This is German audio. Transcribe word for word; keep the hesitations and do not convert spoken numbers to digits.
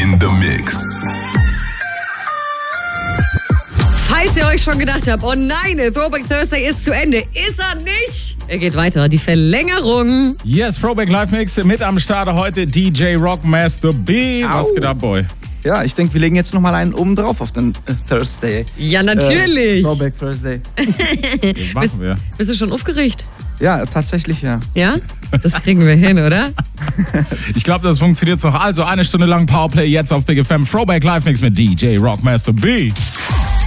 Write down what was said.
in the Mix. Falls ihr euch schon gedacht habt, oh nein, Throwback Thursday ist zu Ende, ist er nicht. Er geht weiter, die Verlängerung. Yes, Throwback Live Mix mit am Start heute D J Rockmaster B. Was geht ab, Boy? Ja, ich denke, wir legen jetzt nochmal einen oben drauf auf den äh, Thursday. Ja, natürlich. Äh, Throwback Thursday. Das machen wir. Bist, bist du schon aufgeregt? Ja, tatsächlich, ja. Ja? Das kriegen wir hin, oder? Ich glaube, das funktioniert noch. Also eine Stunde lang Powerplay jetzt auf Big F M. Throwback Live Mix mit D J Rockmaster B.